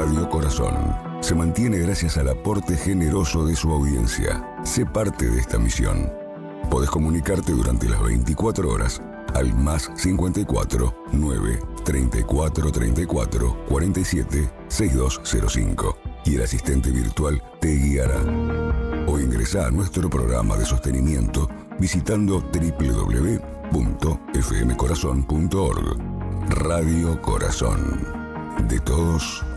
Radio Corazón se mantiene gracias al aporte generoso de su audiencia. Sé parte de esta misión. Podés comunicarte durante las 24 horas al +54 9 34 34 47 6205 y el asistente virtual te guiará. O ingresá a nuestro programa de sostenimiento visitando www.fmcorazon.org. Radio Corazón. De todos